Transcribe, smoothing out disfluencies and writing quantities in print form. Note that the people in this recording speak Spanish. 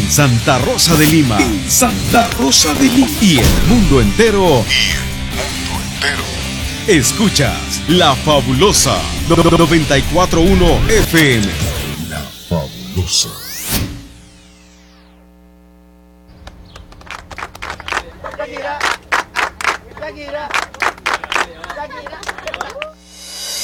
Santa Rosa de Lima. En Santa Rosa de Lima. Y el mundo entero. Escuchas La Fabulosa 94.1 FM. La Fabulosa. Shakira.